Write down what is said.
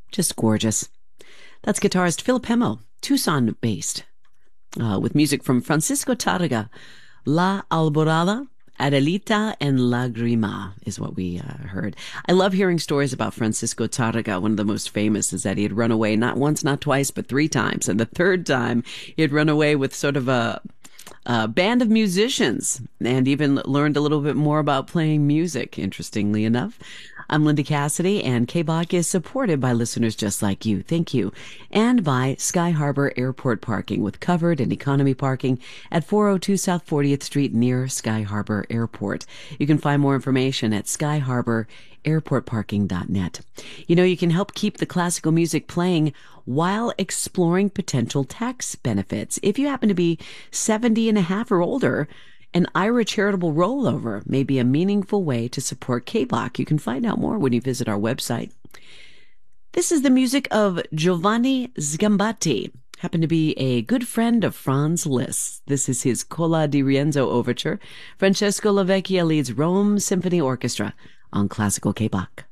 Just gorgeous. That's guitarist Philip Hemo, Tucson-based, with music from Francisco Tarrega. La Alborada, Adelita, and Lagrima is what we heard. I love hearing stories about Francisco Tarrega. One of the most famous is that he had run away not once, not twice, but 3 times. And the third time, he had run away with sort of a band of musicians and even learned a little bit more about playing music, interestingly enough. I'm Linda Cassidy, and KBOC is supported by listeners just like you. Thank you. And by Sky Harbor Airport Parking with covered and economy parking at 402 South 40th Street near Sky Harbor Airport. You can find more information at skyharbor.airportparking.net. You know, you can help keep the classical music playing while exploring potential tax benefits. If you happen to be 70 and a half or older, an IRA charitable rollover may be a meaningful way to support KBOC. You can find out more when you visit our website. This is the music of Giovanni Sgambati, happened to be a good friend of Franz Liszt. This is his Cola di Rienzo Overture. Francesco Lavecchia leads Rome Symphony Orchestra on Classical KBOC.